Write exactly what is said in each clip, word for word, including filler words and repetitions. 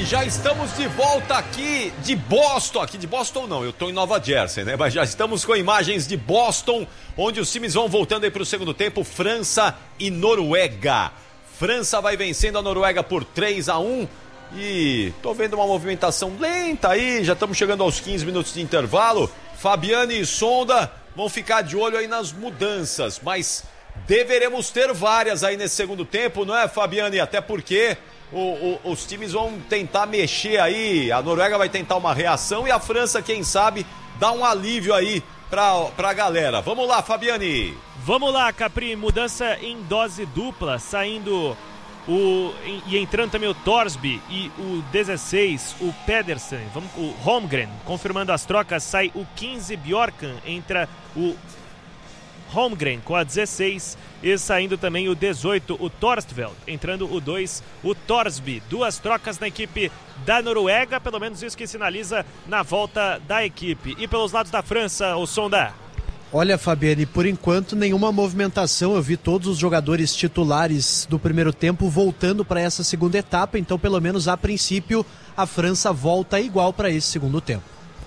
já estamos de volta aqui de Boston, aqui de Boston não, eu estou em Nova Jersey, né? Mas já estamos com imagens de Boston, onde os times vão voltando aí para o segundo tempo, França e Noruega. França vai vencendo a Noruega por três a um e tô vendo uma movimentação lenta aí, já estamos chegando aos quinze minutos de intervalo. Fabiane e Sonda vão ficar de olho aí nas mudanças, mas deveremos ter várias aí nesse segundo tempo, não é, Fabiane? Até porque o, o, os times vão tentar mexer aí, a Noruega vai tentar uma reação e a França, quem sabe, dá um alívio aí pra, pra galera. Vamos lá, Fabiane. Vamos lá, Capri, mudança em dose dupla, saindo o, e entrando também o Thorsby e o dezesseis, o Pedersen, vamos, o Holmgren, confirmando as trocas, sai o quinze Bjorkan, entra o Holmgren com a dezesseis e saindo também o dezoito, o Torstveld, entrando o dois, o Thorsby. Duas trocas na equipe da Noruega, pelo menos isso que sinaliza na volta da equipe. E pelos lados da França, o Sonda. Olha, Fabiane, por enquanto nenhuma movimentação, eu vi todos os jogadores titulares do primeiro tempo voltando para essa segunda etapa, então pelo menos a princípio a França volta igual para esse segundo tempo.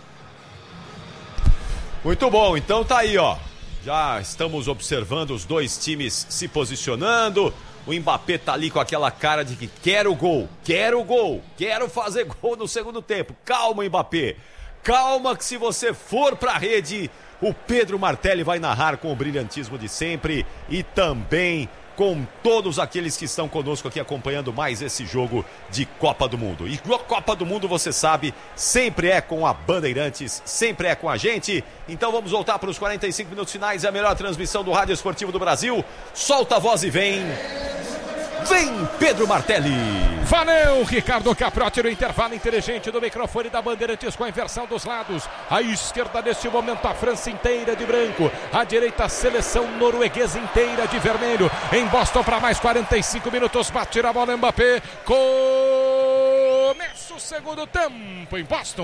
Muito bom, então tá aí, ó. Já estamos observando os dois times se posicionando. O Mbappé tá ali com aquela cara de que quero gol, quero gol, quero fazer gol no segundo tempo. Calma, Mbappé. Calma que se você for pra rede, o Pedro Martelli vai narrar com o brilhantismo de sempre e também com todos aqueles que estão conosco aqui acompanhando mais esse jogo de Copa do Mundo. E a Copa do Mundo, você sabe, sempre é com a Bandeirantes, sempre é com a gente. Então vamos voltar para os quarenta e cinco minutos finais, é a melhor transmissão do Rádio Esportivo do Brasil. Solta a voz e vem... Vem, Pedro Martelli. Valeu, Ricardo Caprotti no intervalo inteligente do microfone da Bandeirantes com a inversão dos lados. À esquerda, neste momento, a França inteira de branco. À direita, a seleção norueguesa inteira de vermelho. Em Boston para mais quarenta e cinco minutos. Bate a bola Mbappé. Começa o segundo tempo em Boston.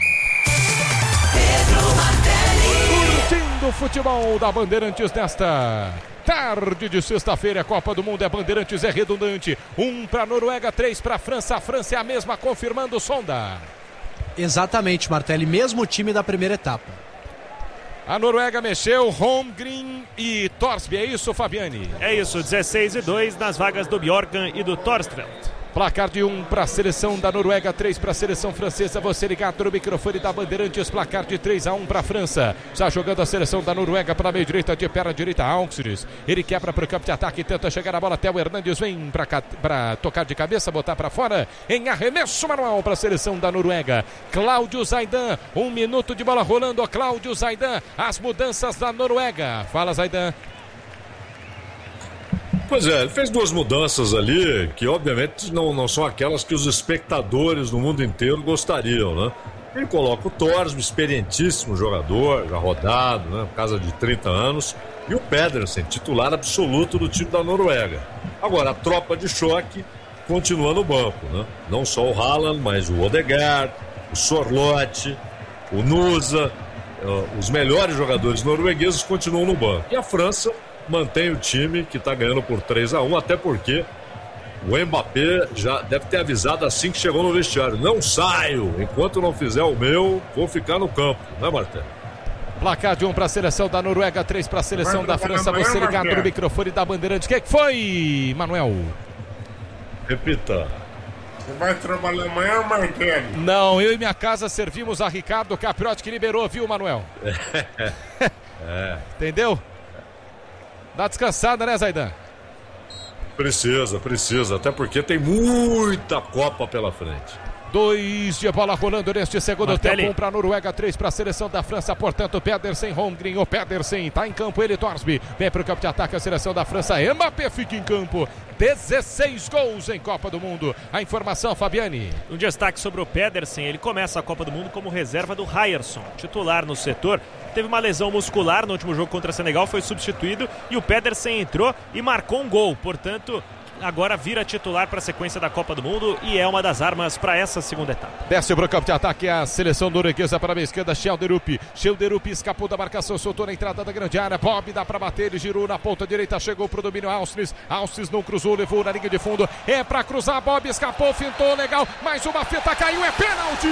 Pedro Martelli. Curtindo o futebol da Bandeirantes nesta... tarde de sexta-feira, a Copa do Mundo é Bandeirantes, é redundante. Um para a Noruega, três para a França. A França é a mesma, confirmando o Sonda. Exatamente, Martelli, mesmo time da primeira etapa. A Noruega mexeu, Holmgren e Thorsby, é isso, Fabiane? É isso, dezesseis e dois nas vagas do Bjorkan e do Torstveld. Placar de um para a seleção da Noruega, três para a seleção francesa. Você ligado no microfone da Bandeirantes. Placar de três a um para a França. Está jogando a seleção da Noruega para a meia direita, de perna direita, Auxeris. Ele quebra para o campo de ataque, tenta chegar a bola até o Hernandes. Vem para tocar de cabeça, botar para fora. Em arremesso manual para a seleção da Noruega. Cláudio Zaidan, um minuto de bola rolando. Cláudio Zaidan, as mudanças da Noruega. Fala, Zaidan. Pois é, ele fez duas mudanças ali, que obviamente não, não são aquelas que os espectadores no mundo inteiro gostariam, né? Ele coloca o Thorsby, experientíssimo jogador, já rodado, né? Casa de trinta anos, e o Pedersen, titular absoluto do time da Noruega. Agora, a tropa de choque continua no banco, né? Não só o Haaland, mas o Odegaard, o Sorloth, o Nusa, uh, os melhores jogadores noruegueses continuam no banco. E a França mantém o time que está ganhando por três a um, até porque o Mbappé já deve ter avisado assim que chegou no vestiário: não saio, enquanto não fizer o meu, vou ficar no campo, né, Martel? Placar de um para a seleção da Noruega, três para a seleção da França. Você ligado no microfone da Bandeirantes. O que, é que foi, Manuel? Repita. Você vai trabalhar amanhã, Martelli? Não, eu e minha casa servimos a Ricardo Capriotti, que liberou, viu, Manuel? É. Entendeu? Dá descansada, né, Zaidan? Precisa, precisa, até porque tem muita Copa pela frente. Dois de bola rolando neste segundo Martelli. tempo. Um para a Noruega, três para a seleção da França. Portanto, Pedersen, Holmgren, o Pedersen está em campo. Ele, Thorsby, vem para o campo de ataque a seleção da França. Mbappé fica em campo. dezesseis gols em Copa do Mundo. A informação, Fabiane. Um destaque sobre o Pedersen. Ele começa a Copa do Mundo como reserva do Ryerson, titular no setor. Teve uma lesão muscular no último jogo contra Senegal, foi substituído e o Pedersen entrou e marcou um gol. Portanto, agora vira titular para a sequência da Copa do Mundo e é uma das armas para essa segunda etapa. Desce para o campo de ataque a seleção norueguesa para a esquerda, Schelderup. Schelderup escapou da marcação, soltou na entrada da grande área. Bob dá para bater, ele girou na ponta direita, chegou para o domínio Alstris. Alstris não cruzou, levou na linha de fundo. É para cruzar, Bob escapou, fintou, legal. Mais uma fita, caiu, é pênalti!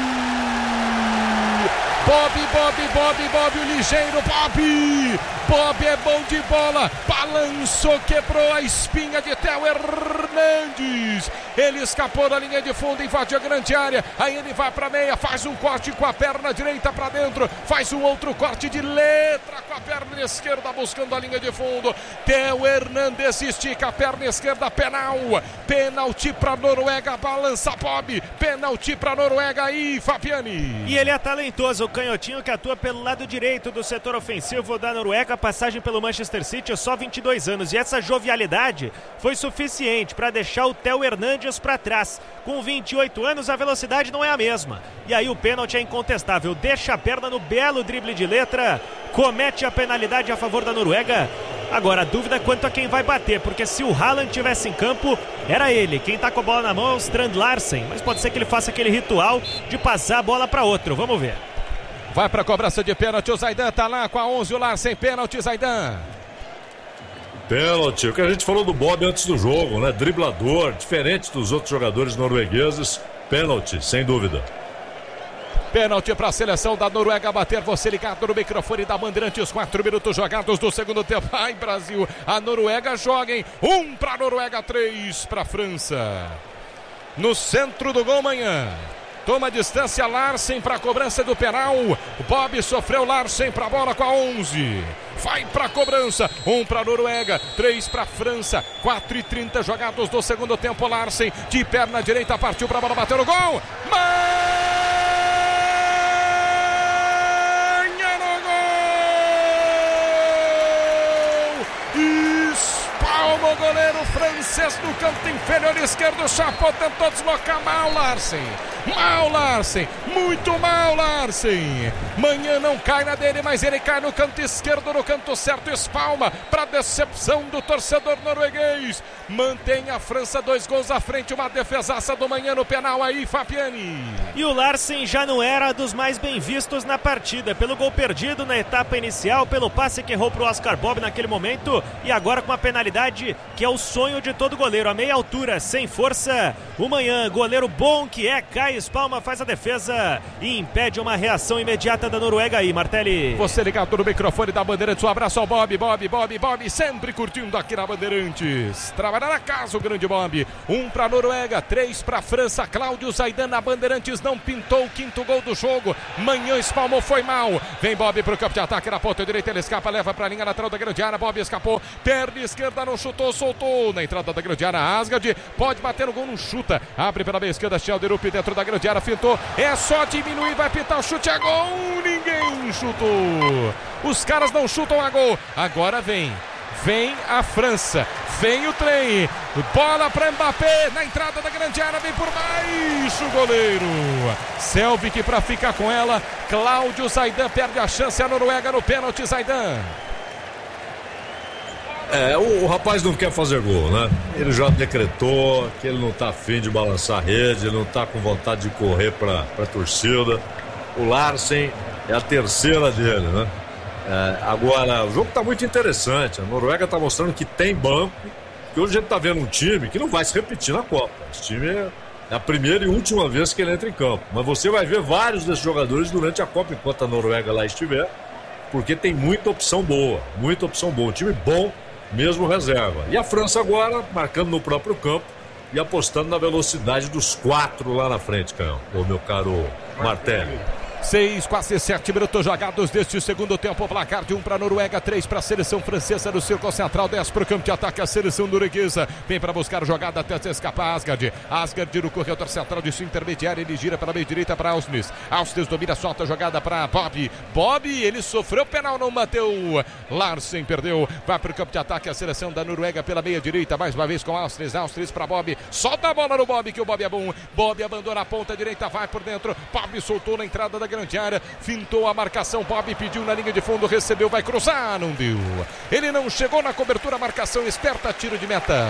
Bob, Bob, Bob, Bob, o ligeiro Bob! Bob é bom de bola, balançou, quebrou a espinha de Theo Hernandes. Ele escapou da linha de fundo, invadiu a grande área. Aí ele vai para meia, faz um corte com a perna direita para dentro, faz um outro corte de letra com a perna esquerda, buscando a linha de fundo. Theo Hernandes estica a perna esquerda, penal. Pênalti para Noruega, balança Bob. Pênalti para Noruega aí, Fabiani. E ele é talentoso, o canhotinho que atua pelo lado direito do setor ofensivo da Noruega. Passagem pelo Manchester City, só vinte e dois anos, e essa jovialidade foi suficiente para deixar o Theo Hernandes para trás. Com vinte e oito anos a velocidade não é a mesma, e aí o pênalti é incontestável. Deixa a perna no belo drible de letra, comete a penalidade a favor da Noruega. Agora a dúvida é quanto a quem vai bater, porque se o Haaland tivesse em campo, era ele. Quem tá com a bola na mão é o Strand Larsen, mas pode ser que ele faça aquele ritual de passar a bola para outro. Vamos ver. Vai para a cobrança de pênalti, o Zaidan tá lá com a onze, o Larsen, pênalti, Zaidan. Pênalti, o que a gente falou do Bob antes do jogo, né? Driblador, diferente dos outros jogadores noruegueses. Pênalti, sem dúvida. Pênalti para a seleção da Noruega bater. Você ligado no microfone da Bandeirantes. Quatro minutos jogados do segundo tempo. Ai, Brasil, a Noruega joga, hein? Um para a Noruega, três para a França. No centro do gol, Manhã. Toma distância, Larsen para a cobrança do penal. O Bob sofreu, Larsen para a bola com a onze. Vai para a cobrança. Um para a Noruega, três para a França. quatro e trinta jogados do segundo tempo. Larsen de perna direita partiu para a bola, bateu no gol. Manha no gol! Espalma o goleiro francês no canto inferior esquerdo. Chapou, tentou deslocar mal, Larsen. Mal, Larsen, muito mal, Larsen. Manhã não cai na dele, mas ele cai no canto esquerdo, no canto certo. Espalma para decepção do torcedor norueguês. Mantém a França dois gols à frente, uma defesaça do Manhã no penal aí, Fabiani. E o Larsen já não era dos mais bem vistos na partida, pelo gol perdido na etapa inicial, pelo passe que errou para o Oscar Bob naquele momento, e agora com uma penalidade que é o sonho de todo goleiro, a meia altura, sem força. O Manhã, goleiro bom que é, cai, espalma, faz a defesa e impede uma reação imediata da Noruega aí, Martelli. Você ligado no microfone da Bandeirantes, um abraço ao Bob, Bob, Bob, Bob, sempre curtindo aqui na Bandeirantes. Trabalhar na casa o grande Bob. Um para a Noruega, três para a França. Cláudio Zaidan na Bandeirantes não pintou o quinto gol do jogo. Manhã espalmou, foi mal. Vem Bob para o campo de ataque na ponta direita, ele escapa, leva para a linha lateral da grande área. Bob escapou, perna esquerda, não chutou, soltou na entrada da grande área. Asgard pode bater no gol, não chuta. Abre pela meia esquerda, Schelderup dentro da grande área, fintou. É só diminuir, vai pitar o chute a gol. Ninguém chutou. Os caras não chutam a gol. Agora vem. Vem a França, vem o trem, bola para Mbappé, na entrada da grande área, vem por baixo o goleiro. Selvik para ficar com ela, Cláudio Zaidan perde a chance, a Noruega no pênalti, Zaidan. É, o, o rapaz não quer fazer gol, né? Ele já decretou que ele não tá afim de balançar a rede, ele não tá com vontade de correr para a torcida. O Larsen é a terceira dele, né? É, agora, o jogo está muito interessante. A Noruega está mostrando que tem banco. E hoje a gente está vendo um time que não vai se repetir na Copa. Esse time é a primeira e última vez que ele entra em campo. Mas você vai ver vários desses jogadores durante a Copa, enquanto a Noruega lá estiver, porque tem muita opção boa. Muita opção boa. Um time bom, mesmo reserva. E a França agora, marcando no próprio campo e apostando na velocidade dos quatro lá na frente, Canhão. O meu caro Martelli. Seis, quase sete minutos jogados deste segundo tempo. Placar de um para a Noruega, três para a seleção francesa no círculo central, dez para o campo de ataque a seleção norueguesa. Vem para buscar jogada até se escapar Asgard. Asgard no corredor central de sua intermediária, ele gira para a meia direita para Alstris. Alstris domina, solta a jogada para Bob. Bob, ele sofreu penal, não bateu. Larsen perdeu. Vai para o campo de ataque a seleção da Noruega pela meia direita, mais uma vez com Alstris. Alstris para Bob. Solta a bola no Bob, que o Bob é bom. Bob abandona a ponta direita, vai por dentro. Bob soltou na entrada da grande área, fintou a marcação, Bob pediu na linha de fundo, recebeu, vai cruzar, não deu. Ele não chegou na cobertura, marcação esperta, tiro de meta.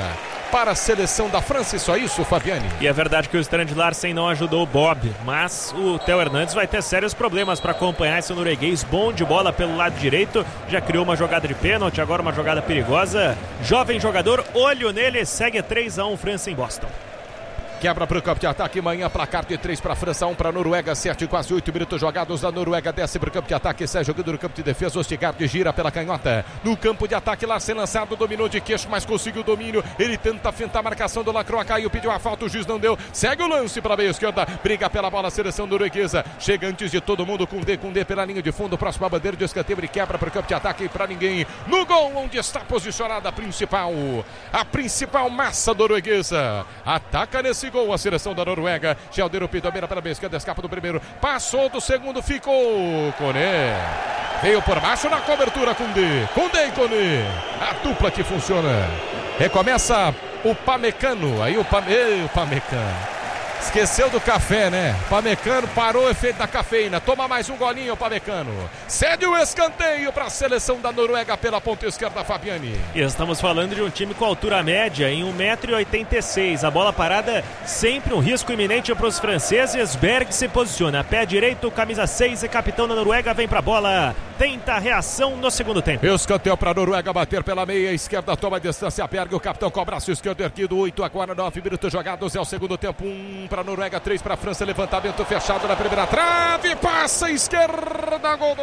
para a seleção da França. Só isso, Fabiane? E é verdade que o Strand Larsen não ajudou o Bob, mas o Theo Hernandes vai ter sérios problemas para acompanhar esse norueguês bom de bola pelo lado direito. Já criou uma jogada de pênalti, agora uma jogada perigosa. Jovem jogador, olho nele, segue três a um França em Boston. Quebra para o campo de ataque, manhã, placar de três para a França, um para a Noruega, sete, quase oito minutos jogados. A Noruega desce para o campo de ataque, sai jogando no campo de defesa. Ostigard gira pela canhota. No campo de ataque, Larsen lançado, dominou de queixo, mas conseguiu o domínio. Ele tenta fintar a marcação do Lacroix, caiu, pediu a falta, o juiz não deu. Segue o lance para a meia esquerda, briga pela bola a seleção norueguesa. Chega antes de todo mundo com D, com D pela linha de fundo. Próxima bandeira de escanteio, ele quebra para o campo de ataque para ninguém. No gol, onde está posicionada a principal, a principal massa norueguesa. Ataca nesse gol a seleção da Noruega. Gelderup domina para a esquerda, escapa do primeiro, passou do segundo, ficou Koné. Veio por baixo na cobertura com D. Com D e Koné. A dupla que funciona. Recomeça o Pamecano. Aí o, Pame... Ei, o Pamecano. Esqueceu do café, né? Pamecano parou o efeito da cafeína. Toma mais um golinho, Pamecano. Cede o escanteio para a seleção da Noruega pela ponta esquerda, Fabiane. E estamos falando de um time com altura média em um metro e oitenta e seis. A bola parada sempre um risco iminente para os franceses. Berg se posiciona. Pé direito, camisa seis e capitão da Noruega vem para a bola. Tenta a reação no segundo tempo. Escanteio para a Noruega bater pela meia esquerda. Toma a distância, Berg. O capitão com o braço esquerdo erguido. oito agora, nove minutos jogados. É o segundo tempo. um para a Noruega, três para a França. Levantamento fechado na primeira trave. Passa esquerda, gol.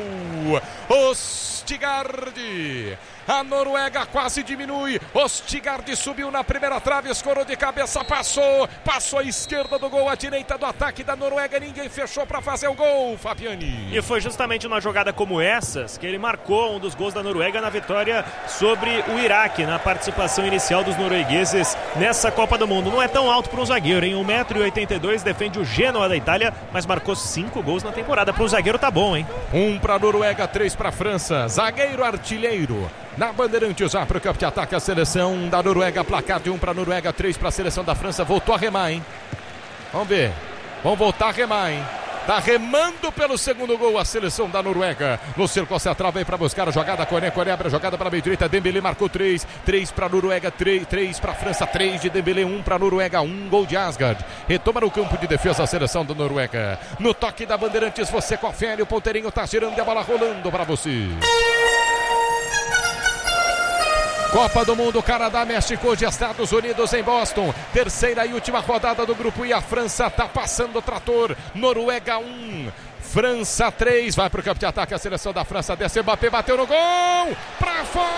Ostigard. A Noruega quase diminui. Ostigard subiu na primeira trave, escorou de cabeça, passou. Passou à esquerda do gol, à direita do ataque da Noruega. Ninguém fechou para fazer o gol, Fabiane. E foi justamente numa jogada como essas que ele marcou um dos gols da Noruega na vitória sobre o Iraque, na participação inicial dos noruegueses nessa Copa do Mundo. Não é tão alto para um zagueiro, em um metro e oitenta e dois, defende o Genoa da Itália, mas marcou cinco gols na temporada. Para o zagueiro tá bom, hein? Um para a Noruega, três para a França. Zagueiro artilheiro. Na Bandeirantes, já para o campo de ataque a seleção da Noruega. Placar de um para a Noruega, três para a seleção da França. Voltou a remar, hein? Vamos ver. Vamos voltar a remar, hein? Tá remando pelo segundo gol a seleção da Noruega. No círculo central vem para buscar a jogada. Koné, Koné abre a jogada para a meia direita. Dembélé marcou três. três para a Noruega, três para a França. três de Dembélé, um para a Noruega. um gol de Asgard. Retoma no campo de defesa a seleção da Noruega. No toque da Bandeirantes, você confere. O ponteirinho tá girando e a bola rolando para você. Copa do Mundo, Canadá, México, de Estados Unidos em Boston. Terceira e última rodada do grupo e a França tá passando o trator. Noruega um, França três. Vai pro campo de ataque a seleção da França. Desce, Mbappé bateu no gol. Pra fora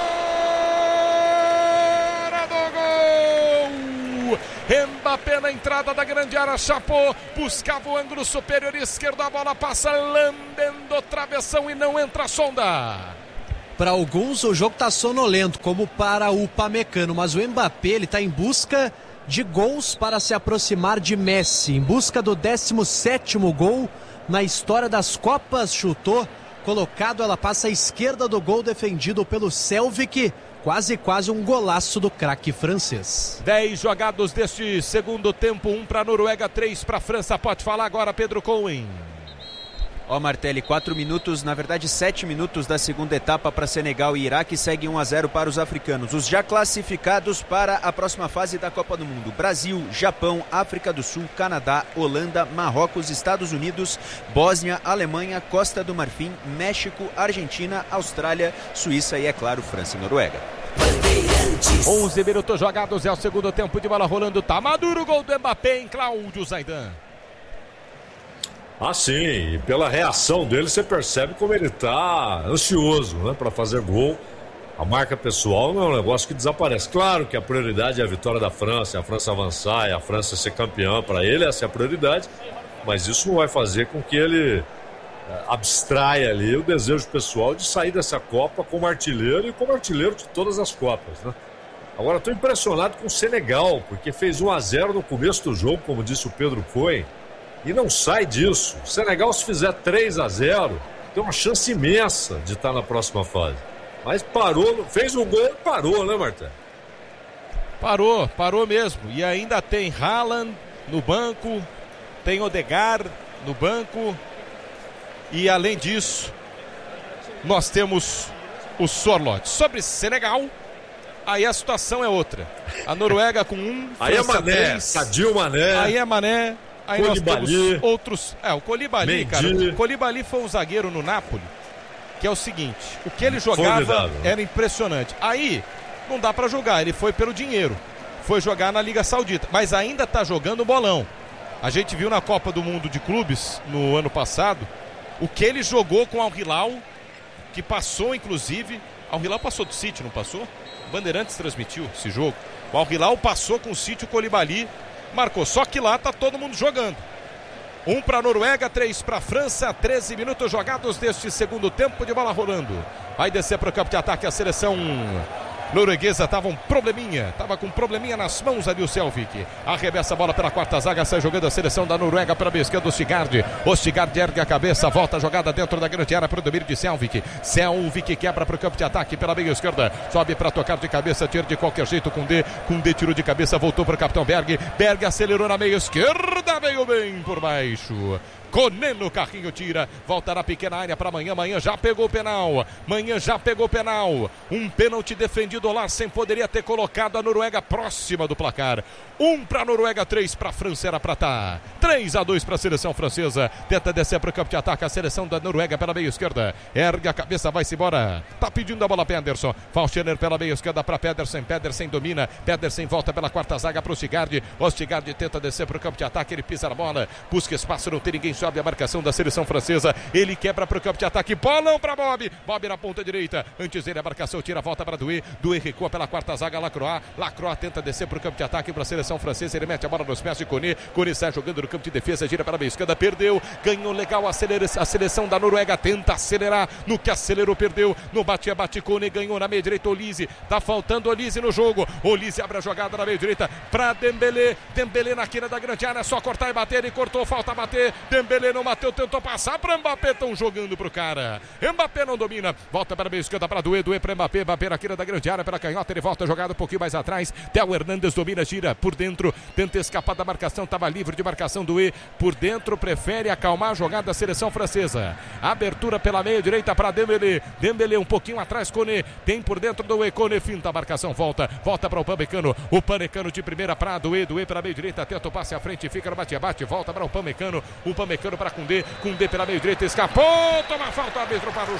do gol. Mbappé na entrada da grande área, chapou, buscava o ângulo superior esquerdo. A bola passa lambendo o travessão e não entra a sonda. Para alguns o jogo está sonolento, como para o Pamecano, mas o Mbappé ele está em busca de gols para se aproximar de Messi, em busca do décimo sétimo gol na história das Copas. Chutou, colocado, ela passa à esquerda do gol, defendido pelo Selvik. Quase, quase um golaço do craque francês. dez jogados deste segundo tempo, um para a Noruega, três para a França. Pode falar agora, Pedro Cohen. Ó, oh, Martelli, quatro minutos, na verdade sete minutos da segunda etapa para Senegal e Iraque, segue um a zero para os africanos. Os já classificados para a próxima fase da Copa do Mundo: Brasil, Japão, África do Sul, Canadá, Holanda, Marrocos, Estados Unidos, Bósnia, Alemanha, Costa do Marfim, México, Argentina, Austrália, Suíça e, é claro, França e Noruega. onze minutos jogados, é o segundo tempo de bola rolando. Tá maduro o gol do Mbappé em Cláudio Zaidan. Ah, sim, e pela reação dele você percebe como ele tá ansioso, né, para fazer gol. A marca pessoal não é um negócio que desaparece. Claro que a prioridade é a vitória da França, é a França avançar, é a França ser campeã. Para ele essa é a prioridade, mas isso não vai fazer com que ele é, abstraia ali o desejo pessoal de sair dessa Copa como artilheiro e como artilheiro de todas as Copas, né? Agora estou impressionado com o Senegal, porque fez um a zero no começo do jogo, como disse o Pedro Cohen, e não sai disso. O Senegal, se fizer três a zero, tem uma chance imensa de estar na próxima fase. Mas parou, fez um gol e parou, né, Marta? Parou, parou mesmo. E ainda tem Haaland no banco, tem Odegaard no banco. E além disso, nós temos o Sorloth. Sobre Senegal, aí a situação é outra. A Noruega com um, aí é Mané, três. Sadio Mané. Aí é Mané. Aí Colibali. nós temos outros. É, o Colibali, cara. O Colibali foi um zagueiro no Napoli, que é o seguinte: o que ele jogava Formidável. Era impressionante. Aí, não dá pra jogar, ele foi pelo dinheiro. Foi jogar na Liga Saudita, mas ainda tá jogando bolão. A gente viu na Copa do Mundo de Clubes, no ano passado, o que ele jogou com o Al Hilal, que passou, inclusive. Al Hilal passou do City, não passou? O Bandeirantes transmitiu esse jogo. O Al Hilal passou com o City, o Colibali marcou, só que lá tá todo mundo jogando. Um para a Noruega, três para a França, treze minutos jogados deste segundo tempo de bola rolando. Vai descer para o campo de ataque a seleção norueguesa. Tava um probleminha, tava com um probleminha nas mãos ali o Selvik. Arremessa a bola pela quarta zaga, sai jogando a seleção da Noruega para a esquerda do Ostigard. Ostigard ergue a cabeça, volta a jogada dentro da grande área para o domínio de Selvik. Selvik quebra para o campo de ataque pela meia esquerda, sobe para tocar de cabeça, tira de qualquer jeito com D, com D tirou de cabeça, voltou para o capitão Berg. Berg acelerou na meia esquerda, veio bem por baixo. Koné no carrinho tira, volta na pequena área para amanhã, amanhã já pegou o penal, amanhã já pegou o penal, um pênalti defendido lá, sem poderia ter colocado a Noruega próxima do placar. Um para a Noruega, três para a França, era para estar três a dois para a seleção francesa, tenta descer para o campo de ataque a seleção da Noruega pela meia esquerda, ergue a cabeça, vai-se embora, tá pedindo a bola Pedersen, Faustiner pela meia esquerda para Pedersen, Pedersen domina, Pedersen volta pela quarta zaga para o Ostigard, Ostigard tenta descer para o campo de ataque, ele pisa na bola, busca espaço, não tem ninguém, sobe a marcação da seleção francesa, ele quebra para o campo de ataque, bolão para Bob, Bob na ponta direita, antes dele a marcação, tira a volta para Doué, Doué recua pela quarta zaga, Lacroix, Lacroix tenta descer para o campo de ataque para a seleção francesa, ele mete a bola nos pés de Koné, Koné sai jogando no campo de defesa, gira para a meia esquerda, perdeu, ganhou legal, acelera, a seleção da Noruega tenta acelerar, no que acelerou, perdeu, no bate-bate, Koné ganhou na meia direita, Olise, tá faltando Olise no jogo, Olise abre a jogada na meia direita, para Dembélé, Dembélé na quina da grande área, só cortar e bater, ele cortou, falta bater, Dembélé não bateu, tentou passar para Mbappé, estão jogando pro cara, Mbappé não domina, volta para a meia esquerda para Doué, Doué para Mbappé, Mbappé na quina da grande área, pela canhota, ele volta a jogada um pouquinho mais atrás, Theo Hernandes domina, gira por dentro, tenta escapar da marcação, estava livre de marcação, Doué por dentro, prefere acalmar a jogada da seleção francesa, abertura pela meia direita para Dembélé, Dembélé um pouquinho atrás, Koné, tem por dentro Doué, Koné finta a marcação, volta, volta para o Pamecano, o Pamecano de primeira para Doué, Doué para a meia direita, tenta o passe à frente, fica no bate-bate, volta para o Pamecano, o Pamecano para Koundé, Koundé pela meia direita, escapou, toma falta, árbitro para o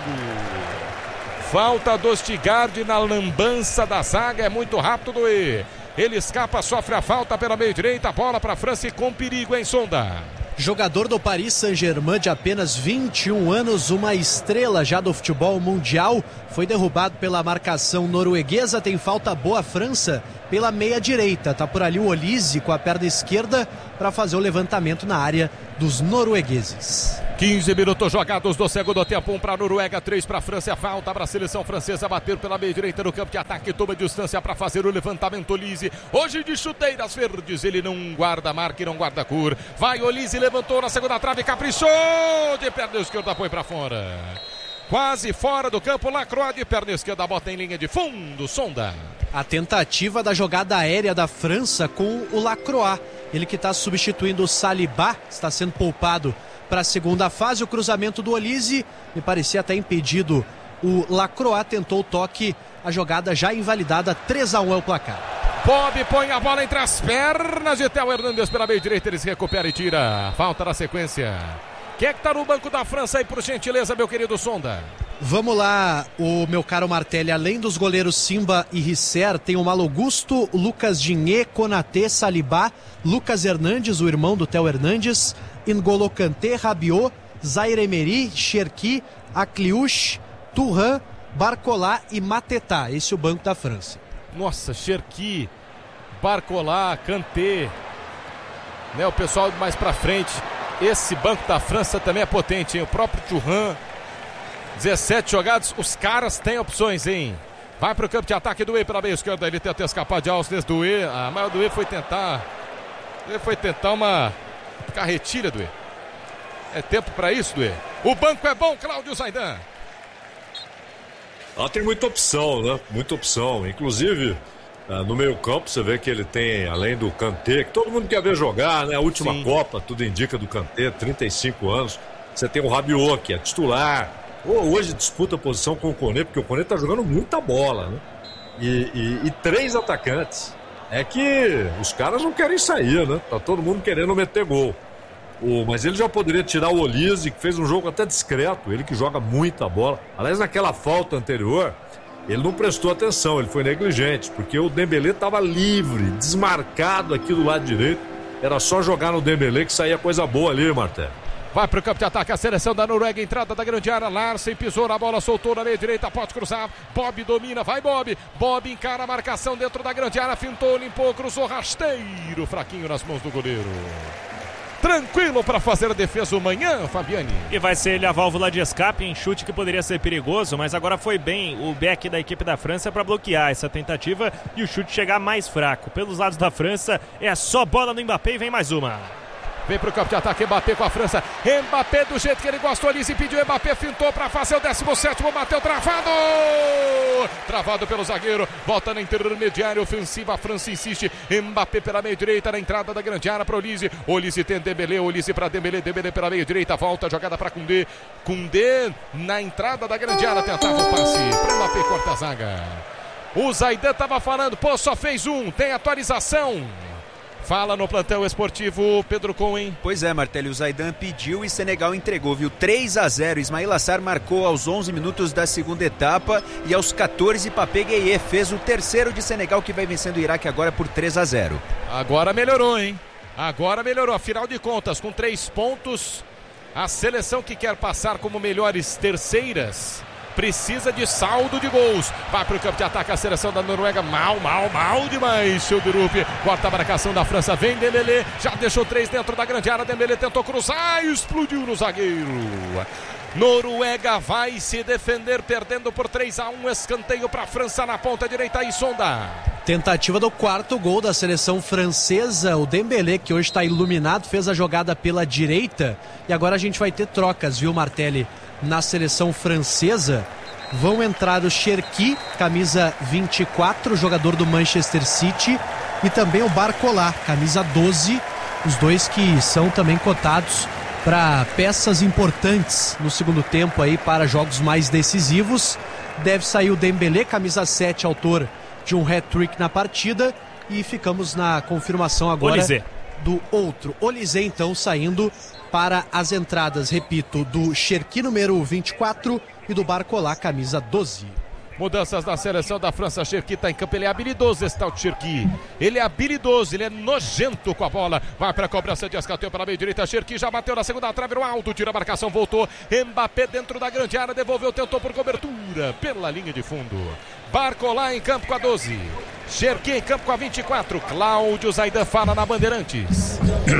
jogo. Falta do Ostigard na lambança da zaga, é muito rápido, Doué. Ele escapa, sofre a falta pela meia direita, bola para a França e com perigo em Sonda. Jogador do Paris Saint-Germain de apenas vinte e um anos, uma estrela já do futebol mundial, foi derrubado pela marcação norueguesa, tem falta boa a França pela meia direita, tá por ali o Olise com a perna esquerda para fazer o levantamento na área dos noruegueses. quinze minutos jogados do segundo tempo, um para a Noruega, três para a França, falta para a seleção francesa bater pela meia direita no campo de ataque, toma distância para fazer o levantamento, Olise, hoje de chuteiras verdes, ele não guarda marca e não guarda cor, vai Olise, levantou na segunda trave, caprichou, de perna esquerda foi para fora, quase fora do campo, Lacroix de perna esquerda, bota em linha de fundo, Sonda. A tentativa da jogada aérea da França com o Lacroix, ele que está substituindo o Saliba, está sendo poupado para a segunda fase, o cruzamento do Olise, me parecia até impedido, o Lacroix tentou o toque, a jogada já invalidada, três a um é o placar. Bob põe a bola entre as pernas de Theo Hernandes pela meia direita, ele se recupera e tira, falta na sequência. Quem é que tá no banco da França aí, por gentileza, meu querido Sonda? Vamos lá, o meu caro Martelli, além dos goleiros Simba e Risser, tem o Malogusto, o Lucas Digne, Konaté, Saliba, Lucas Hernandes, o irmão do Theo Hernandes, N'Golo Kanté, Rabiot, Zaire Emery, Cherki, Akliouche, Thuram, Barcola e Mateta. Esse é o banco da França. Nossa, Cherki, Barcola, Kanté, né, o pessoal mais pra frente. Esse banco da França também é potente, hein? O próprio Thuram, dezessete jogados, os caras têm opções, hein? Vai pro campo de ataque do Doué pela meia esquerda, ele tenta escapar de Alves do Doué, ah, mas o Doué foi tentar, ele foi tentar uma carretilha, Doué. É tempo pra isso, Doué. O banco é bom, Cláudio Zaidan. Ah, tem muita opção, né? Muita opção, inclusive... Ah, no meio campo você vê que ele tem, além do Kanté, que todo mundo quer ver jogar, né? A última Sim. Copa, tudo indica do Kanté, trinta e cinco anos. Você tem o Rabiot, que é titular. Hoje disputa a posição com o Koné, porque o Koné tá jogando muita bola, né? e, e, e três atacantes. É que os caras não querem sair, né? Tá todo mundo querendo meter gol. O, mas ele já poderia tirar o Olise, que fez um jogo até discreto, ele que joga muita bola. Aliás, naquela falta anterior, ele não prestou atenção, ele foi negligente, porque o Dembélé estava livre, desmarcado aqui do lado direito. Era só jogar no Dembélé que saía coisa boa ali, Martelo. Vai pro campo de ataque a seleção da Noruega, entrada da grande área, Larsen pisou na bola, soltou na meia direita, pode cruzar, Bob domina, vai Bob, Bob encara a marcação dentro da grande área, fintou, limpou, cruzou, rasteiro, fraquinho nas mãos do goleiro. Tranquilo para fazer a defesa amanhã, Fabiani. E vai ser ele a válvula de escape em chute que poderia ser perigoso, mas agora foi bem o back da equipe da França para bloquear essa tentativa e o chute chegar mais fraco. Pelos lados da França, é só bola no Mbappé e vem mais uma. Vem pro campo de ataque, Mbappé com a França. Mbappé do jeito que ele gostou ali, se pediu, Mbappé fintou para fazer o décimo sétimo, bateu travado! Travado pelo zagueiro, volta na intermediária ofensiva, a França insiste. Mbappé pela meia direita, na entrada da grande área para Olise. Olise tem Dembélé, Olise para Dembélé, Dembélé pela meia direita, volta, jogada para Koundé. Koundé na entrada da grande área, tentava o passe para Mbappé, corta a zaga. O Zaidan estava falando, pô, só fez um, tem atualização. Fala no plantão esportivo, Pedro Cohen. Pois é, Martelli, o Zaidan pediu e Senegal entregou, viu? três a zero, Ismail Assar marcou aos onze minutos da segunda etapa e aos quatorze, Papé Gueye fez o terceiro de Senegal, que vai vencendo o Iraque agora por três a zero. Agora melhorou, hein? Agora melhorou, afinal de contas, com três pontos, a seleção que quer passar como melhores terceiras precisa de saldo de gols. Vai para o campo de ataque a seleção da Noruega. Mal, mal, mal demais. Seu Durup. Corta a marcação da França. Vem Dembélé. Já deixou três dentro da grande área. Dembélé tentou cruzar e explodiu no zagueiro. Noruega vai se defender, perdendo por três a um. Escanteio para a França na ponta direita e Sonda. Tentativa do quarto gol da seleção francesa. O Dembélé, que hoje está iluminado, fez a jogada pela direita. E agora a gente vai ter trocas, viu, Martelli? Na seleção francesa vão entrar o Cherki, camisa vinte e quatro, jogador do Manchester City, e também o Barcola, camisa doze, os dois que são também cotados para peças importantes no segundo tempo aí para jogos mais decisivos. Deve sair o Dembélé, camisa sete, autor de um hat-trick na partida, e ficamos na confirmação agora Olise. do outro. Olise, então, saindo para as entradas, repito, do Cherki, número vinte e quatro, e do Barcola, camisa doze. Mudanças na seleção da França. Cherki está em campo, ele é habilidoso, esse tal Cherki. Ele é habilidoso, ele é nojento com a bola. Vai para a cobrança de escanteio pela meia direita. Cherki já bateu na segunda trave, no alto, tira a marcação, voltou. Mbappé dentro da grande área, devolveu, tentou por cobertura pela linha de fundo. Barcola em campo com a doze. Cherki em campo com a vinte e quatro. Cláudio Zaidan fala na Bandeirantes.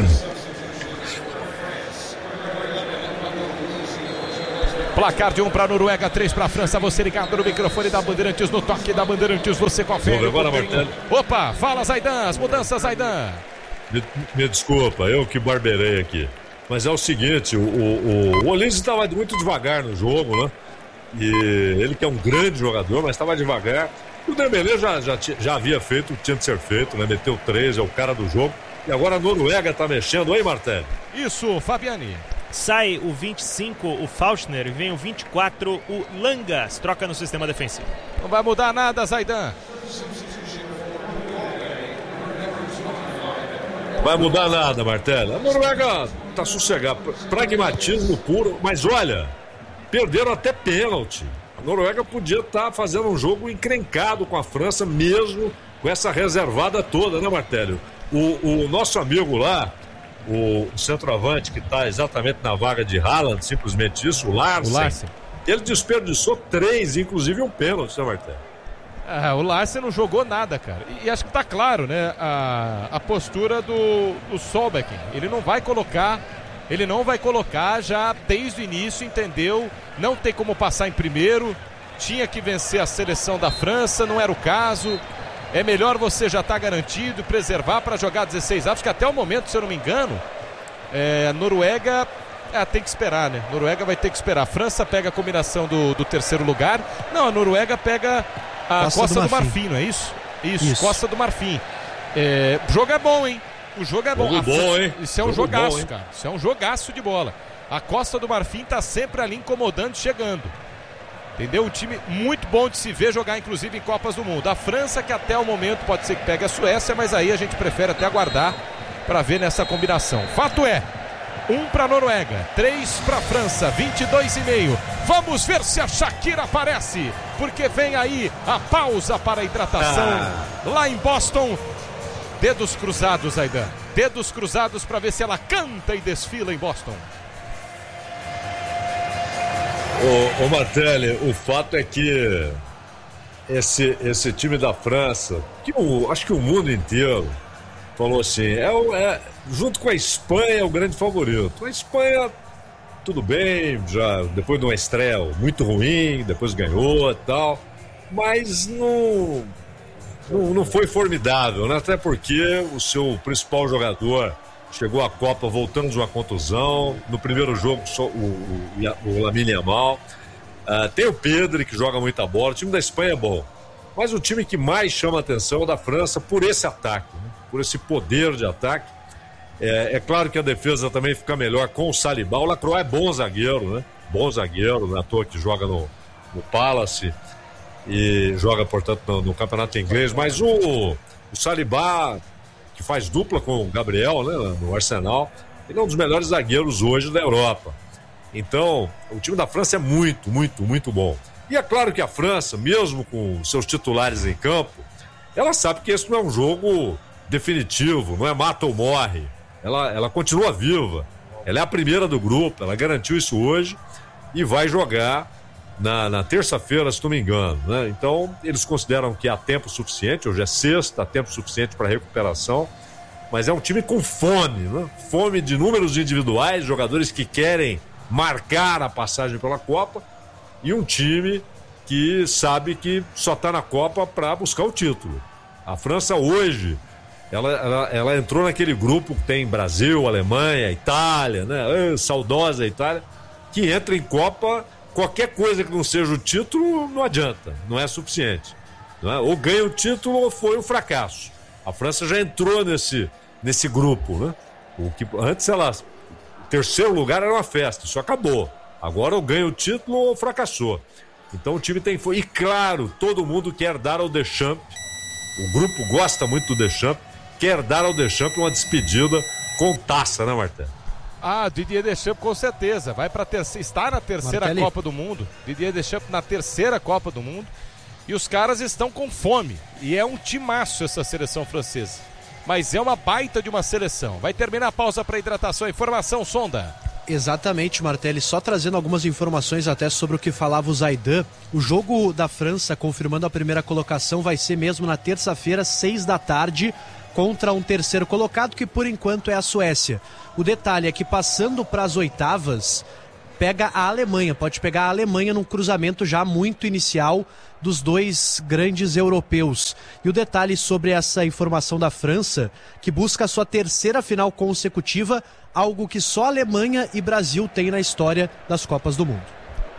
Placar de um para a Noruega, três para a França. Você ligado no microfone da Bandeirantes, no toque da Bandeirantes, você confere. Agora, Martelli. Opa, fala Zaidan, as mudanças, Zaidan. Me, me desculpa, eu que barbeirei aqui. Mas é o seguinte, o, o, o Olise estava muito devagar no jogo, né? E ele que é um grande jogador, mas estava devagar. O Dembélé já, já, já havia feito o que tinha de ser feito, né? Meteu três, é o cara do jogo. E agora a Noruega está mexendo, hein, Martelli? Isso, Fabiani. Sai o vinte e cinco, o Faulkner, e vem o vinte e quatro, o Langas. Troca no sistema defensivo. Não vai mudar nada, Zaidan. Vai mudar nada, Martelli. A Noruega tá sossegada. Pragmatismo puro. Mas olha, perderam até pênalti. A Noruega podia estar tá fazendo um jogo encrencado com a França, mesmo com essa reservada toda, né, Martelli? O, o nosso amigo lá, o centroavante que está exatamente na vaga de Haaland, simplesmente isso, o Larsen, o Larsen. Ele desperdiçou três, inclusive um pênalti, né, Martelli? Ah, o Larsen não jogou nada, cara. E, e acho que tá claro, né, a, a postura do, do Solbakken. Ele não vai colocar, ele não vai colocar já desde o início, entendeu? Não tem como passar em primeiro, tinha que vencer a seleção da França, não era o caso. É melhor você já estar tá garantido, preservar para jogar dezesseis avos, que até o momento, se eu não me engano, é, a Noruega é, tem que esperar, né? A Noruega vai ter que esperar. A França pega a combinação do, do terceiro lugar. Não, a Noruega pega a Costa, Costa do, do Marfim. Marfim, não é isso? Isso, isso. Costa do Marfim. É, o jogo é bom, hein? O jogo é bom. Jogo bom, hein? Isso é um jogo jogaço, bom, cara. Isso é um jogaço de bola. A Costa do Marfim tá sempre ali incomodando, chegando. Entendeu? Um time muito bom de se ver jogar, inclusive em Copas do Mundo. A França, que até o momento pode ser que pegue a Suécia, mas aí a gente prefere até aguardar para ver nessa combinação. Fato é, um para a Noruega, três para a França, vinte e dois e meio. Vamos ver se a Shakira aparece, porque vem aí a pausa para a hidratação ah. lá em Boston. Dedos cruzados, Aidan. Dedos cruzados para ver se ela canta e desfila em Boston. Ô, ô Martelli, o fato é que esse, esse time da França, que o, acho que o mundo inteiro falou assim, é, é, junto com a Espanha é o grande favorito. A Espanha, tudo bem, já depois de uma estreia muito ruim, depois ganhou e tal, mas não, não, não foi formidável, né? Até porque o seu principal jogador chegou à Copa voltando de uma contusão. No primeiro jogo, só o, o, o Lamine Yamal. Uh, tem o Pedri, que joga muita bola. O time da Espanha é bom. Mas o time que mais chama a atenção é o da França por esse ataque, né? Por esse poder de ataque. É, é claro que a defesa também fica melhor com o Saliba. O Lacroix é bom zagueiro, né? Bom zagueiro, não é à toa que joga no, no Palace e joga, portanto, no, no campeonato inglês. Mas o, o Saliba, que faz dupla com o Gabriel, né, no Arsenal, ele é um dos melhores zagueiros hoje da Europa. Então, o time da França é muito, muito, muito bom. E é claro que a França, mesmo com seus titulares em campo, ela sabe que esse não é um jogo definitivo, não é mata ou morre. Ela, ela continua viva, ela é a primeira do grupo, ela garantiu isso hoje e vai jogar na, na terça-feira, se não me engano, né? Então, eles consideram que há tempo suficiente, hoje é sexta, há tempo suficiente para recuperação, mas é um time com fome, né? Fome de números individuais, jogadores que querem marcar a passagem pela Copa, e um time que sabe que só está na Copa para buscar o título. A França hoje, ela, ela, ela entrou naquele grupo que tem Brasil, Alemanha, Itália, né? Ah, saudosa Itália, que entra em Copa. Qualquer coisa que não seja o título não adianta, não é suficiente, não é? Ou ganha o título ou foi um fracasso. A França já entrou nesse, nesse grupo, né? O que, antes ela, terceiro lugar era uma festa, isso acabou. Agora ou ganha o título ou fracassou. Então o time tem... E claro, todo mundo quer dar ao Deschamps, o grupo gosta muito do Deschamps, quer dar ao Deschamps uma despedida com taça, né, Martelo? Ah, Didier Deschamps com certeza, vai para terceira, está na terceira Martelli. Copa do Mundo. Didier Deschamps na terceira Copa do Mundo. E os caras estão com fome. E é um timaço essa seleção francesa. Mas é uma baita de uma seleção. Vai terminar a pausa para hidratação. Informação, Sonda. Exatamente, Martelli. Só trazendo algumas informações até sobre o que falava o Zaidan. O jogo da França, confirmando a primeira colocação, vai ser mesmo na terça-feira, seis da tarde, contra um terceiro colocado, que por enquanto é a Suécia. O detalhe é que passando para as oitavas, pega a Alemanha, pode pegar a Alemanha num cruzamento já muito inicial dos dois grandes europeus. E o detalhe sobre essa informação da França, que busca a sua terceira final consecutiva, algo que só Alemanha e Brasil têm na história das Copas do Mundo.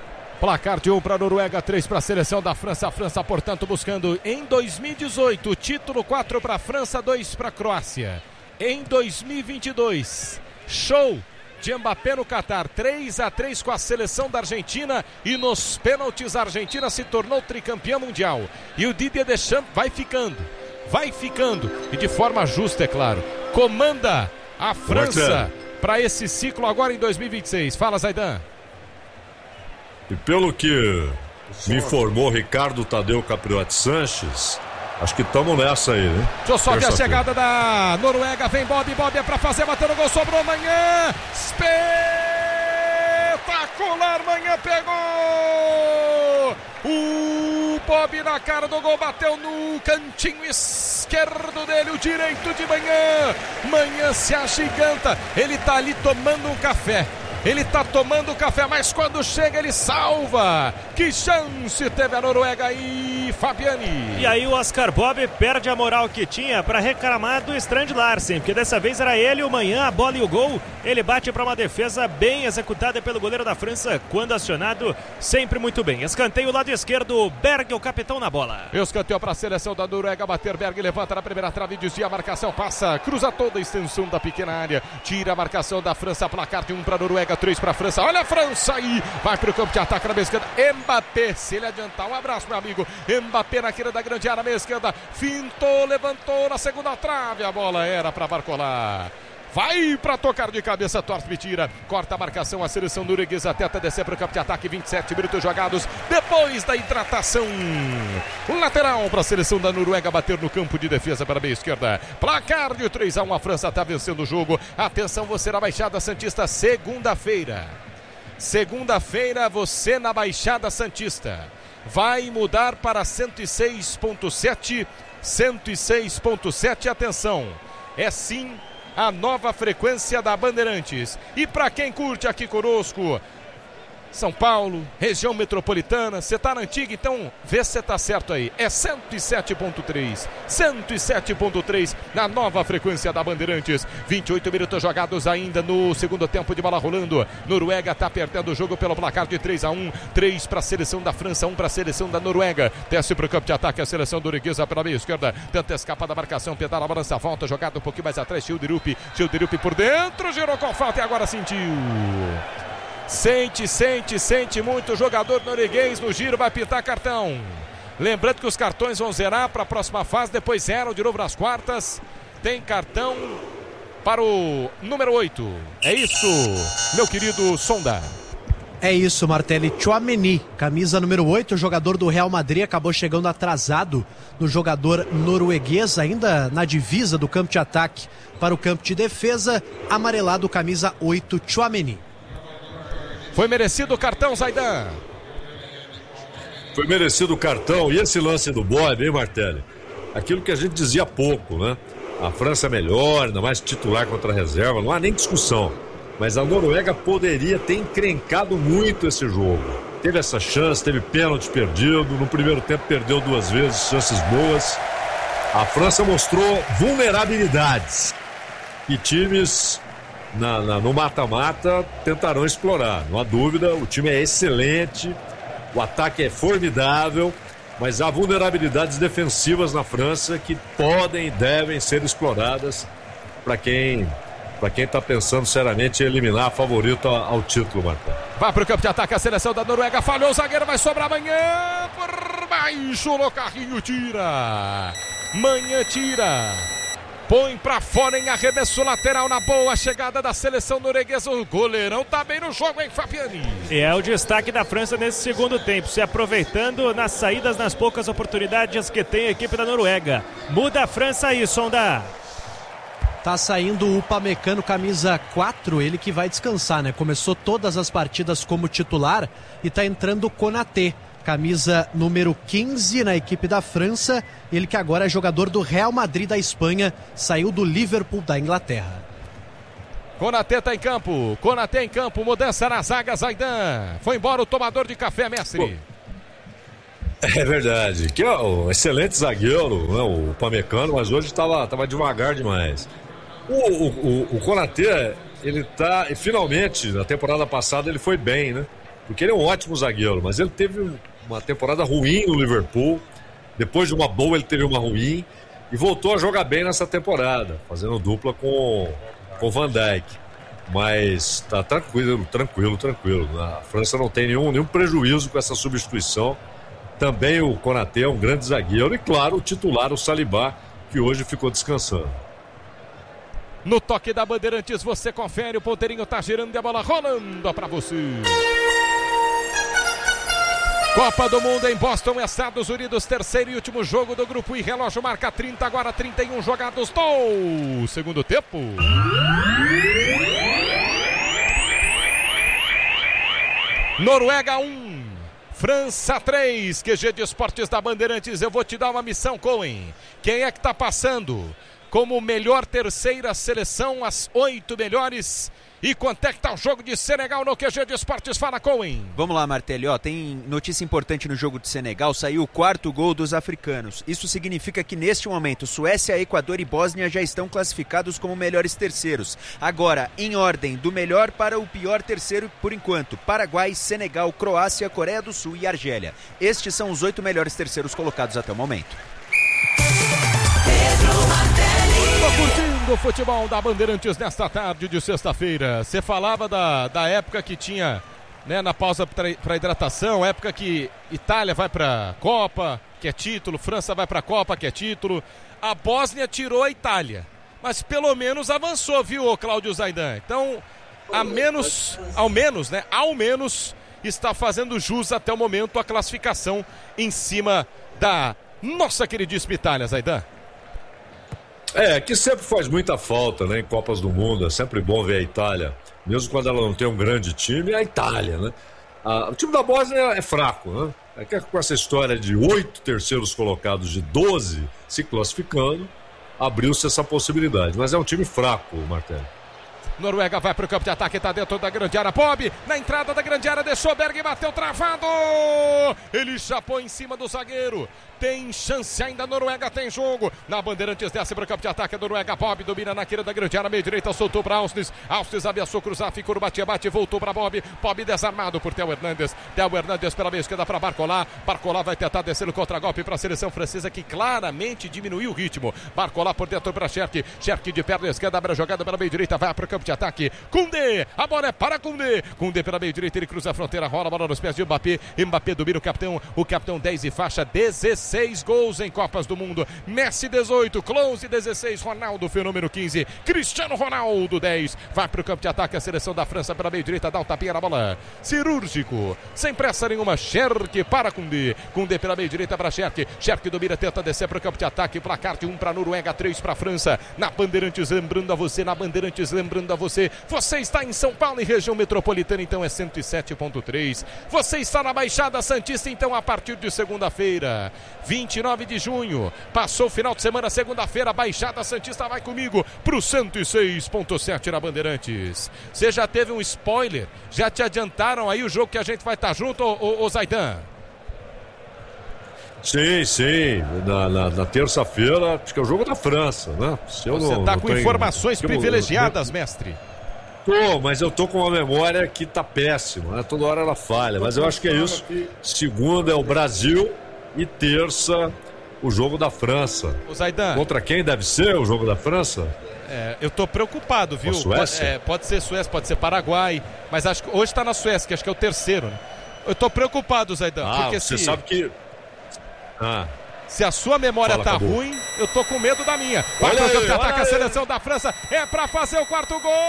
Placar de um para a Noruega, três para a seleção da França. A França, portanto, buscando em dois mil e dezoito, título quatro para a França, dois para a Croácia. Em dois mil e vinte e dois, show de Mbappé no Catar, três a três com a seleção da Argentina, e nos pênaltis a Argentina se tornou tricampeã mundial. E o Didier Deschamps vai ficando, vai ficando, e de forma justa, é claro, comanda a França para esse ciclo agora em dois mil e vinte e seis. Fala, Zaidan. E pelo que me informou Ricardo Tadeu Capriotti Sanches, acho que estamos nessa aí, né? Deixa eu só ver a chegada da Noruega. Vem Bob, Bob é pra fazer, batendo gol, sobrou Manhã. Espetacular, Manhã pegou! O Bob na cara do gol, bateu no cantinho esquerdo dele, o direito de Manhã. Manhã se agiganta, ele tá ali tomando um café. Ele tá tomando café, mas quando chega ele salva. Que chance teve a Noruega aí, Fabiani. E aí o Oscar Bob perde a moral que tinha para reclamar do Strand Larsen, porque dessa vez era ele o Manhã, a bola e o gol. Ele bate para uma defesa bem executada pelo goleiro da França, quando acionado, sempre muito bem. Escanteio lado esquerdo, Berg, o capitão na bola. Escanteio para a seleção da Noruega, bater Berg, levanta na primeira trave, desvia a marcação, passa, cruza toda a extensão da pequena área, tira a marcação da França, placar de um para a Noruega, três para a França. Olha a França aí, vai para o campo de ataque na meia esquerda. Mbappé, se ele adiantar, um abraço, meu amigo. Mbappé na queira da grande área, meia esquerda, fintou, levantou na segunda trave, a bola era para Barcola. Vai para tocar de cabeça, Torsby tira, corta a marcação, a seleção norueguesa tenta descer para o campo de ataque, vinte e sete minutos jogados depois da hidratação. Lateral para a seleção da Noruega bater no campo de defesa para a meia esquerda. Placar de três a um, a França está vencendo o jogo. Atenção, você na Baixada Santista, segunda-feira. Segunda-feira, você na Baixada Santista. Vai mudar para cento e seis ponto sete, cento e seis ponto sete, atenção. É sim a nova frequência da Bandeirantes. E para quem curte aqui conosco, São Paulo, região metropolitana, você tá na antiga, então vê se você tá certo aí. É cento e sete ponto três, cento e sete ponto três na nova frequência da Bandeirantes. vinte e oito minutos jogados ainda no segundo tempo, de bola rolando. Noruega tá perdendo o jogo pelo placar de três a um, três para a seleção da França, um para a seleção da Noruega. Desce para o campo de ataque a seleção norueguesa pela meia esquerda, tenta escapar da marcação, pedala, balança, volta, jogada um pouquinho mais atrás, Childerup, Childerup por dentro, girou com falta e agora sentiu. Sente, sente, sente muito o jogador norueguês no giro, vai pintar cartão. Lembrando que os cartões vão zerar para a próxima fase, depois zeram de novo nas quartas. Tem cartão para o número oito. É isso, meu querido Sonda. É isso, Martelli. Tchouaméni, camisa número oito, o jogador do Real Madrid, acabou chegando atrasado no jogador norueguês, ainda na divisa do campo de ataque para o campo de defesa. Amarelado, camisa oito, Tchouaméni. Foi merecido o cartão, Zaidan. Foi merecido o cartão. E esse lance do Bob, hein, Martelli? Aquilo que a gente dizia há pouco, né? A França é melhor, ainda mais titular contra a reserva, não há nem discussão. Mas a Noruega poderia ter encrencado muito esse jogo. Teve essa chance, teve pênalti perdido. No primeiro tempo perdeu duas vezes, chances boas. A França mostrou vulnerabilidades. E times... Na, na, no mata-mata tentarão explorar, não há dúvida. O time é excelente, o ataque é formidável, mas há vulnerabilidades defensivas na França que podem e devem ser exploradas para quem para quem está pensando seriamente em eliminar a favorita ao título, Marcão. Vai para o campo de ataque a seleção da Noruega, falhou o zagueiro, vai sobrar amanhã por baixo no carrinho, tira Manhã tira, põe pra fora em arremesso lateral, na boa chegada da seleção norueguesa. O goleirão tá bem no jogo, hein, Fabiani? É o destaque da França nesse segundo tempo, se aproveitando nas saídas, nas poucas oportunidades que tem a equipe da Noruega. Muda a França aí, Sonda. Tá saindo o Upamecano, camisa quatro, ele que vai descansar, né? Começou todas as partidas como titular e tá entrando o Konaté, camisa número quinze na equipe da França, ele que agora é jogador do Real Madrid da Espanha, saiu do Liverpool da Inglaterra. Konaté tá em campo, Konaté em campo, mudança na zaga, Zaidan. Foi embora o tomador de café, mestre. É verdade, que é um excelente zagueiro, né, o Upamecano, mas hoje estava tava devagar demais. O, o, o, o Konaté, ele tá, e finalmente, na temporada passada ele foi bem, né? Porque ele é um ótimo zagueiro, mas ele teve uma temporada ruim no Liverpool. Depois de uma boa, ele teve uma ruim. E voltou a jogar bem nessa temporada, fazendo dupla com o Van Dijk. Mas tá tranquilo, tranquilo, tranquilo. A França não tem nenhum, nenhum prejuízo com essa substituição. Também o Konaté é um grande zagueiro. E claro, o titular, o Saliba, que hoje ficou descansando. No toque da Bandeirantes, você confere, o ponteirinho tá girando e a bola rolando pra você. Copa do Mundo em Boston, Estados Unidos, terceiro e último jogo do grupo I. Relógio marca trinta, agora trinta e um jogados do segundo tempo. Noruega um, França três. Q G de Esportes da Bandeirantes, eu vou te dar uma missão, Cohen. Quem é que tá passando como melhor terceira seleção, as oito melhores? E quanto é que tá o jogo de Senegal no Q G de Esportes? Fala, Cohen. Vamos lá, Martelli, ó, tem notícia importante no jogo de Senegal, saiu o quarto gol dos africanos. Isso significa que neste momento Suécia, Equador e Bósnia já estão classificados como melhores terceiros. Agora, em ordem, do melhor para o pior terceiro por enquanto: Paraguai, Senegal, Croácia, Coreia do Sul e Argélia. Estes são os oito melhores terceiros colocados até o momento. Pedro Martelli. Tô curtindo. do futebol da Bandeirantes nesta tarde de sexta-feira. Você falava da, da época que tinha, né, na pausa para hidratação, época que Itália vai para Copa, que é título, França vai para Copa, que é título. A Bósnia tirou a Itália, mas pelo menos avançou, viu, Cláudio Zaidan? Então, a menos, ao menos, né, ao menos está fazendo jus até o momento a classificação em cima da nossa queridíssima Itália, Zaidan. É, que sempre faz muita falta, né, em Copas do Mundo. É sempre bom ver a Itália, mesmo quando ela não tem um grande time, é a Itália, né? Ah, o time da Bósnia é fraco, né? É que com essa história de oito terceiros colocados de doze se classificando, abriu-se essa possibilidade. Mas é um time fraco, Martelli. Noruega vai para o campo de ataque, está dentro da grande área. Bob, na entrada da grande área, deixou Berg, bateu travado. Ele chapou em cima do zagueiro. Tem chance ainda, a Noruega tem jogo. Na Bandeirantes desce para o campo de ataque, a Noruega. Bob domina na queira da grande área, meio direita, soltou para Ausnes. Ausnes ameaçou cruzar, ficou no bate-bate, voltou para Bob. Bob desarmado por Theo Hernandes. Theo Hernandes pela meia esquerda para Barcola. Barcola vai tentar descer o contra-golpe para a seleção francesa, que claramente diminuiu o ritmo. Barcola por dentro para Cherki. Cherki de perna esquerda, abre a jogada pela meia direita, vai para o campo de ataque. Koundé, a bola é para Koundé. Koundé pela meia direita, ele cruza a fronteira, rola a bola nos pés de Mbappé. Mbappé domina o capitão, o capitão dez e faixa, dezesseis gols em Copas do Mundo. Messi dezoito, Close dezesseis, Ronaldo Fenômeno quinze, Cristiano Ronaldo dez. Vai para o campo de ataque a seleção da França pela meia direita, dá o tapinha na bola. Cirúrgico, sem pressa nenhuma, Cherki para Koundé. Koundé pela meia direita para Cherki. Cherki domina, tenta descer para o campo de ataque. Placar de um para Noruega, três para França. Na Bandeirantes, lembrando a você, na Bandeirantes, lembrando a você. Você está em São Paulo e região metropolitana, então é cento e sete ponto três. Você está na Baixada Santista, então a partir de segunda-feira, vinte e nove de junho. Passou o final de semana, segunda-feira, Baixada Santista vai comigo pro cento e seis ponto sete na Bandeirantes. Você já teve um spoiler? Já te adiantaram aí o jogo que a gente vai estar junto, ô, ô Zaidan? Sim, sim. Na, na, na terça-feira, acho que é o jogo da França, né? Se eu Você não, tá não com tenho... informações eu, privilegiadas, eu, mestre. Tô, mas eu tô com uma memória que tá péssima, né? Toda hora ela falha, mas eu acho que é isso. Segunda é o Brasil e terça o jogo da França. O Zaidan. Contra quem deve ser o jogo da França? É, eu tô preocupado, viu? A Suécia? Pode, é, pode ser Suécia, pode ser Paraguai, mas acho que hoje tá na Suécia, que acho que é o terceiro, né? Eu tô preocupado, Zaidan, Ah, porque você se... sabe que... Ah... Se a sua memória Fala, tá acabou. ruim, eu tô com medo da minha. Vai Olha pro aí, campo de olha ataque a aí. seleção da França. É pra fazer o quarto gol!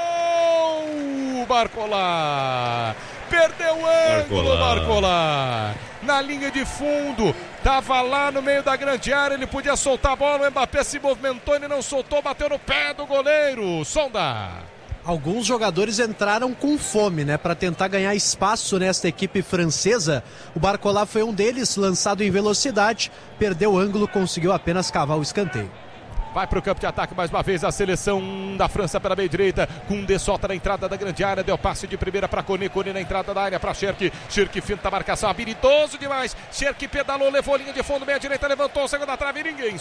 Barcola! Perdeu o ângulo, Barcola. Barcola! Na linha de fundo, tava lá no meio da grande área, ele podia soltar a bola, o Mbappé se movimentou, ele não soltou, bateu no pé do goleiro. Sonda! Alguns jogadores entraram com fome, né, para tentar ganhar espaço nesta equipe francesa. O Barcola foi um deles, lançado em velocidade, perdeu o ângulo, conseguiu apenas cavar o escanteio. Vai para o campo de ataque mais uma vez a seleção da França pela meia direita. Koundé solta na entrada da grande área. Deu passe de primeira para Koné. Koné na entrada da área para Cherki. Cherki finta a marcação. Habilidoso demais. Cherki pedalou, levou linha de fundo. Meia direita, levantou. Segunda trave. Ninguém